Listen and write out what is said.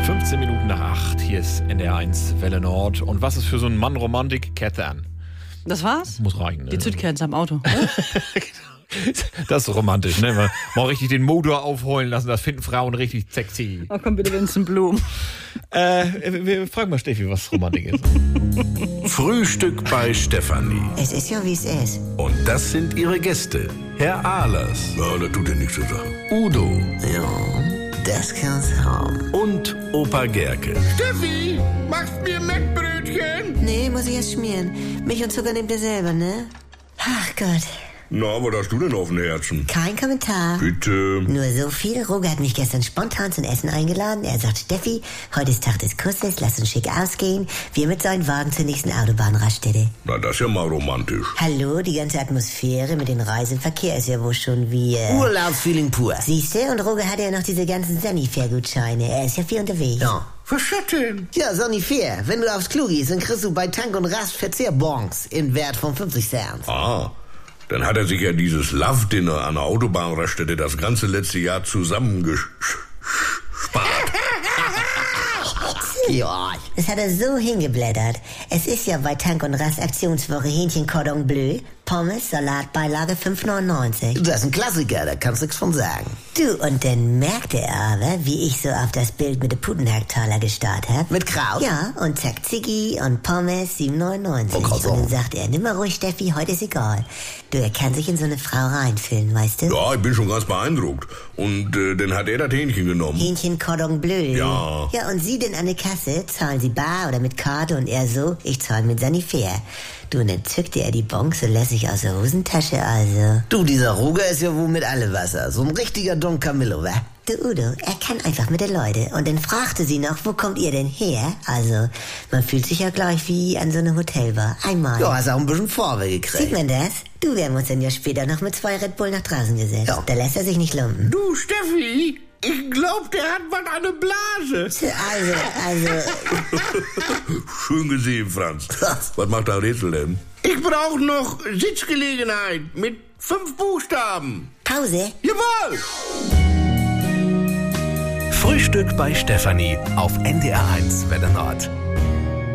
15 Minuten nach 8, hier ist NDR1 Welle Nord. Und was ist für so einen Mann Romantik? Kerze an. Das war's? Muss reichen. Ne? Die Zündkerze am Auto. Das ist romantisch, ne? Mal richtig den Motor aufheulen lassen, das finden Frauen richtig sexy. Oh komm bitte, Vincent Blum. Wir fragen mal Steffi, was Romantik ist. Frühstück bei Stefanie. Es ist ja, wie es ist. Und das sind ihre Gäste. Herr Ahlers. Ja, das tut ja nichts zu sagen. Udo. Ja, das kann's haben. Und Opa Gerke. Steffi, machst mir Mettbrötchen? Nee, muss ich erst schmieren. Milch und Zucker nehmt ihr selber, ne? Ach Gott. Na, was hast du denn auf dem Herzen? Kein Kommentar. Bitte. Nur so viel. Roger hat mich gestern spontan zum Essen eingeladen. Er sagt, Steffi, heute ist Tag des Kusses, lass uns schick ausgehen. Wir mit seinem Wagen zur nächsten Autobahnraststätte. Na, das ist ja mal romantisch. Hallo, die ganze Atmosphäre mit dem Reiseverkehr ist ja wohl schon wie... Urlaubsfeeling pur. Siehste, und Roger hat ja noch diese ganzen Sanifair-Gutscheine. Er ist ja viel unterwegs. Ja. Was ist das denn? Ja, Sanifair. Wenn du aufs Klo gehst, dann kriegst du bei Tank und Rast Verzehrbons in Wert von 50 Cent. Ah, dann hat er sich ja dieses Love-Dinner an der Autobahnraststätte das ganze letzte Jahr zusammengespart. Ja. Das hat er so hingeblättert. Es ist ja bei Tank und Rast Aktionswoche Hähnchen Cordon Bleu, Pommes, Salatbeilage 5,99. Das ist ein Klassiker, da kannst du nichts von sagen. Du, und dann merkte er aber, wie ich so auf das Bild mit dem Putenhacktaler gestarrt hab. Mit Kraut? Ja, und zack, Ziggy und Pommes 7,99. Oh Gott, und dann sagt er, nimm mal ruhig, Steffi, heute ist egal. Du, er kann sich in so eine Frau reinfühlen, weißt du? Ja, ich bin schon ganz beeindruckt. Und dann hat er das Hähnchen genommen. Hähnchen Cordon Bleu. Ja. Ja, und Sie denn an der Kasse? Zahlen Sie bar oder mit Karte? Und er so, ich zahle mit Sanifair. Du, und dann zückte er die Bonks so lässig aus der Hosentasche, also. Du, dieser Roger ist ja wohl mit alle Wasser. So ein richtiger Don Camillo, wa? Du, Udo, er kann einfach mit den Leuten. Und dann fragte sie noch, wo kommt ihr denn her? Also, man fühlt sich ja gleich wie an so einer Hotelbar. Einmal. Ja, hast auch ein bisschen Farbe Sieht gekriegt. man das? Du, wir haben uns dann ja später noch mit 2 Red Bull nach draußen gesetzt. Ja. Da lässt er sich nicht lumpen. Du, Steffi, ich glaub, der hat was an der Blase. Also, Schön gesehen, Franz. Was macht der Rätsel denn? Ich brauche noch Sitzgelegenheit mit 5 Buchstaben. Pause. Jawohl! Frühstück bei Stefanie auf NDR1 Welle Nord.